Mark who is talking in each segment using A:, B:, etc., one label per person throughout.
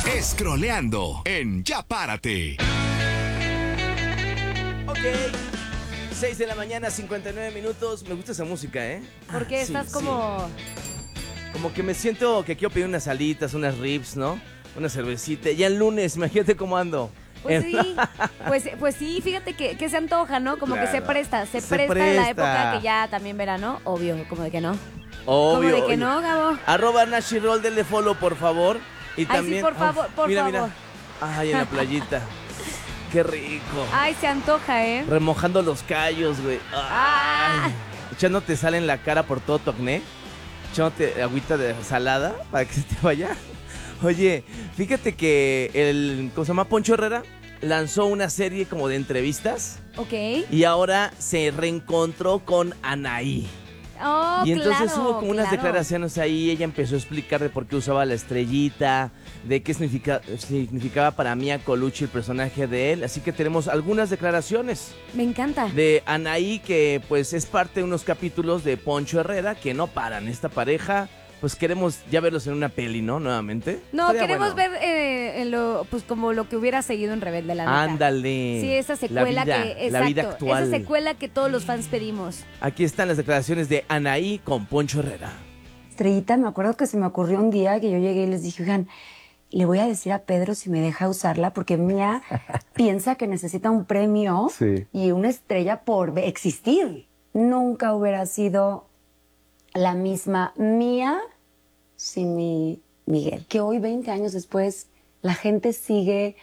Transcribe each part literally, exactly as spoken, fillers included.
A: Scrolleando en Ya Párate.
B: Ok. seis de la mañana, cincuenta y nueve minutos. Me gusta esa música, ¿eh?
C: Porque
B: Ah,
C: estás
B: sí,
C: como...
B: sí. Como que me siento que quiero pedir unas alitas, unas ribs, ¿no? Una cervecita. Ya el lunes, imagínate cómo ando.
C: Pues sí, pues, pues sí, fíjate que, que se antoja, ¿no? Como
B: Claro.
C: que se presta, se,
B: Se
C: presta,
B: presta.
C: la época que ya también verano, obvio, como de que no.
B: Obvio.
C: Como de que
B: oye.
C: no, Gabo.
B: Arroba Nashi Roll, denle follow, por favor. Y
C: Ay,
B: también,
C: sí, por favor, por
B: mira,
C: favor.
B: Mira. Ay, en la playita. Qué rico.
C: Ay, se antoja, ¿eh?
B: Remojando los callos, güey. Ay.
C: Ah.
B: Echándote sal en la cara por todo tu acné. Echándote agüita de salada para que se te vaya. Oye, fíjate que el, ¿cómo se llama? Poncho Herrera lanzó una serie como de entrevistas.
C: Ok.
B: Y ahora se reencontró con Anaí.
C: Oh,
B: Y entonces
C: claro,
B: hubo como unas
C: claro.
B: declaraciones ahí, ella empezó a explicar de por qué usaba la estrellita, de qué significa, significaba para Mia Colucci el personaje de él, así que tenemos algunas declaraciones
C: Me encanta.
B: de Anaí, que pues es parte de unos capítulos de Poncho Herrera, que no paran, esta pareja, pues queremos ya verlos en una peli, ¿no? Nuevamente.
C: No,
B: Estaría
C: queremos
B: bueno.
C: ver eh, en lo, pues como lo que hubiera seguido en Rebelde, la neta.
B: Ándale.
C: Sí, esa secuela
B: la vida,
C: que, exacto,
B: la vida actual.
C: esa secuela que todos los fans pedimos.
B: Aquí están las declaraciones de Anaí con Poncho Herrera.
D: Estrellita, me acuerdo que se me ocurrió un día que yo llegué y les dije, oigan, le voy a decir a Pedro si me deja usarla porque Mía piensa que necesita un premio
E: Sí.
D: y una estrella por existir. Nunca hubiera sido la misma Mía sin mi Miguel. Que hoy, veinte años después, la gente sigue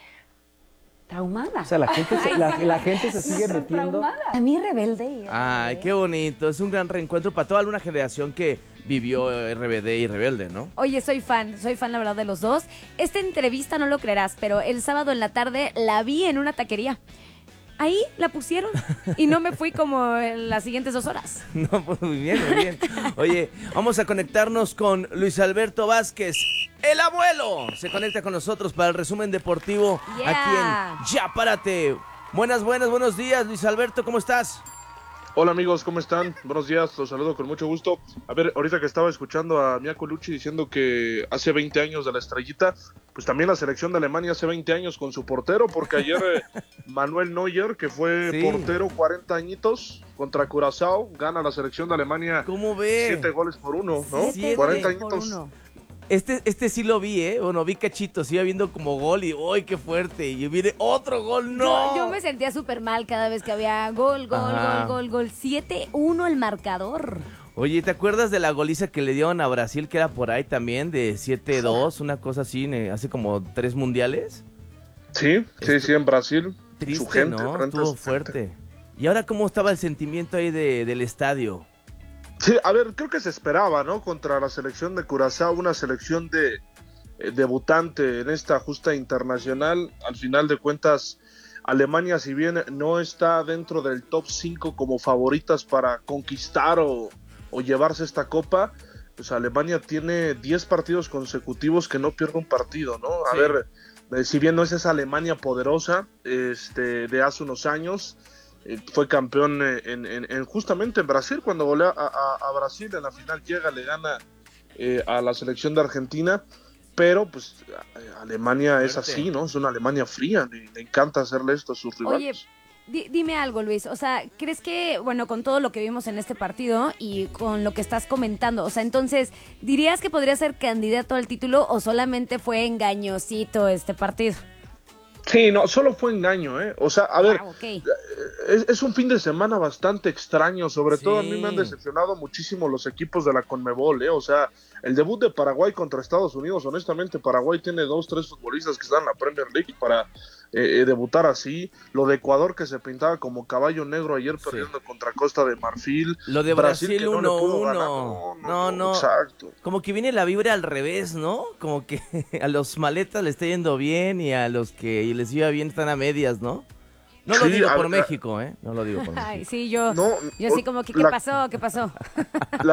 D: traumada.
E: O sea, la gente se, la, la gente se sigue metiendo.
D: Traumada. A mí rebelde. y-
B: Ay, qué bonito. Es un gran reencuentro para toda una generación que vivió R B D y Rebelde, ¿no?
C: Oye, soy fan, soy fan la verdad de los dos. Esta entrevista no lo creerás, pero el sábado en la tarde la vi en una taquería. Ahí la pusieron y no me fui como en las siguientes dos horas.
B: No, pues muy bien, muy bien. Oye, vamos a conectarnos con Luis Alberto Vázquez, el abuelo. Se conecta con nosotros para el resumen deportivo
C: Yeah.
B: aquí en Ya Párate. Buenas, buenas, buenos días, Luis Alberto, ¿cómo estás?
F: Hola amigos, ¿cómo están? Buenos días, los saludo con mucho gusto. A ver, ahorita que estaba escuchando a Mia Colucci diciendo que hace veinte años de la estrellita, pues también la selección de Alemania hace veinte años con su portero, porque ayer eh, Manuel Neuer, que fue
B: Sí.
F: portero cuarenta añitos contra Curazao, gana la selección de Alemania
B: ¿Cómo ve?
F: siete goles por uno, ¿no?
B: Siete
F: cuarenta
C: goles por
F: añitos.
C: uno.
B: Este, este sí lo vi, ¿eh? Bueno, vi cachitos, iba viendo como gol y ¡ay, qué fuerte! Y viene otro gol, ¡no!
C: Yo, yo me sentía súper mal cada vez que había gol, gol,
B: Ajá.
C: gol, gol, gol. siete uno el marcador.
B: Oye, ¿te acuerdas de la goliza que le dieron a Brasil, que era por ahí también, de siete dos, una cosa así, ne- hace como tres mundiales?
F: Sí, sí, sí, en Brasil.
B: Triste,
F: su gente,
B: ¿no?
F: frente a
B: Estuvo
F: su gente.
B: fuerte. ¿Y ahora cómo estaba el sentimiento ahí de, del estadio?
F: Sí, a ver, creo que se esperaba, ¿no? Contra la selección de Curazao, una selección de eh, debutante en esta justa internacional. Al final de cuentas, Alemania, si bien no está dentro del top cinco como favoritas para conquistar o, o llevarse esta copa, pues Alemania tiene diez partidos consecutivos que no pierde un partido, ¿no? A
B: Sí.
F: ver, eh, si bien no es esa Alemania poderosa este, de hace unos años, eh, fue campeón eh, en, en- en- justamente en Brasil, cuando golea a, a- a Brasil en la final, llega, le gana eh, a la selección de Argentina, pero pues a- Alemania es
B: Fuerte.
F: así, ¿no? Es una Alemania fría, le, le encanta hacerle esto a sus
C: Oye,
F: rivales.
C: di- dime algo, Luis. O sea, ¿crees que, bueno, con todo lo que vimos en este partido y con lo que estás comentando, o sea, entonces, ¿dirías que podría ser candidato al título o solamente fue engañosito este partido?
F: Sí, no, solo fue engaño, ¿eh? O sea, a ver,
C: Ah, ok.
F: es, es un fin de semana bastante extraño, sobre
B: Sí.
F: todo a mí me han decepcionado muchísimo los equipos de la Conmebol, ¿eh? O sea, el debut de Paraguay contra Estados Unidos, honestamente, Paraguay tiene dos, tres futbolistas que están en la Premier League para eh, eh, debutar así. Lo de Ecuador que se pintaba como caballo negro ayer
B: Sí.
F: perdiendo contra Costa de Marfil.
B: Lo de Brasil
F: que no le
B: uno
F: pudo
B: uno.
F: ganar.
B: No,
F: No,
B: no.
F: Exacto.
B: Como que viene la vibra al revés, ¿no? Como que a los maletas le está yendo bien y a los que les iba bien están a medias, ¿no? No lo
F: Sí,
B: digo
F: a
B: por
F: ver,
B: México, ¿eh? No lo digo por
C: Ay,
B: México.
C: sí, yo,
F: No,
C: yo así como que, ¿qué
F: la-
C: pasó? ¿Qué pasó?